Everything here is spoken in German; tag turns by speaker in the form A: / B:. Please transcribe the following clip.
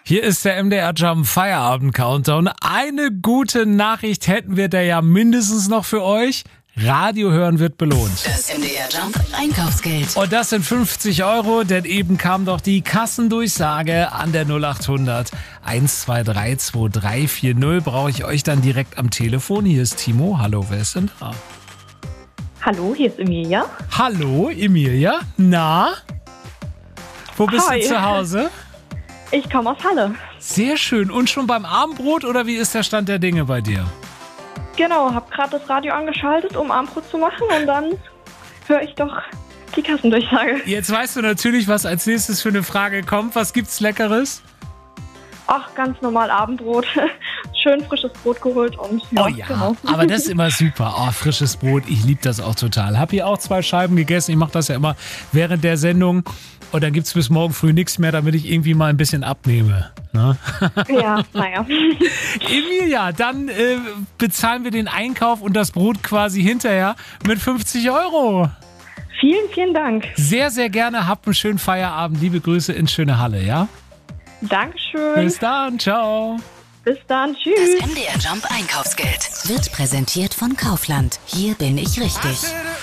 A: Hier ist der MDR Jump Feierabend Countdown. Eine gute Nachricht hätten wir da ja mindestens noch für euch. Radio hören wird belohnt.
B: Das MDR Jump Einkaufsgeld.
A: Und das sind 50 €, denn eben kam doch die Kassendurchsage an der 0800 123 2340. Brauche ich euch dann direkt am Telefon. Hier ist Timo. Hallo, wer ist denn da?
C: Hallo, hier ist Emilia.
A: Hallo, Emilia. Na? Wo bist
C: Hi.
A: du zu Hause?
C: Ich komme aus Halle.
A: Sehr schön. Und schon beim Abendbrot oder wie ist der Stand der Dinge bei dir?
C: Genau, habe gerade das Radio angeschaltet, um Abendbrot zu machen und dann höre ich doch die Kassendurchsage.
A: Jetzt weißt du natürlich, was als nächstes für eine Frage kommt. Was gibt's Leckeres?
C: Ach, ganz normal Abendbrot. Schön frisches Brot geholt und
A: Oh ja,
C: genau.
A: aber das ist immer super. Oh, frisches Brot, ich liebe das auch total. Hab hier auch 2 Scheiben gegessen. Ich mache das ja immer während der Sendung. Und dann gibt's bis morgen früh nichts mehr, damit ich irgendwie mal ein bisschen abnehme. Ne?
C: Ja, naja.
A: Emilia, dann bezahlen wir den Einkauf und das Brot quasi hinterher mit 50 €.
C: Vielen, vielen Dank.
A: Sehr, sehr gerne. Habt einen schönen Feierabend. Liebe Grüße in schöne Halle, ja?
C: Dankeschön.
A: Bis dann, ciao.
C: Bis dann.
B: Das
C: Tschüss.
B: MDR Jump Einkaufsgeld wird präsentiert von Kaufland. Hier bin ich richtig.